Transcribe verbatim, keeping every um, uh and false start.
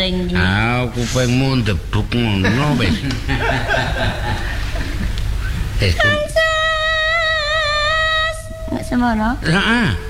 kuping. Ah, kupingmu ndebuk ngono wis. Eh, Nggak semono. heeh.